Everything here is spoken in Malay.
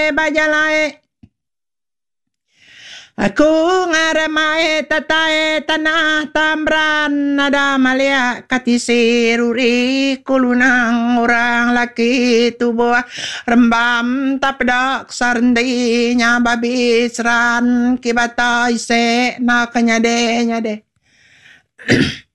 bajalae. Aku ngaramai tatae tanah tambran nada malia katisiruri kulunang orang laki tubuh rembam tapdak sarendinya babi seran kibata ise nak nyade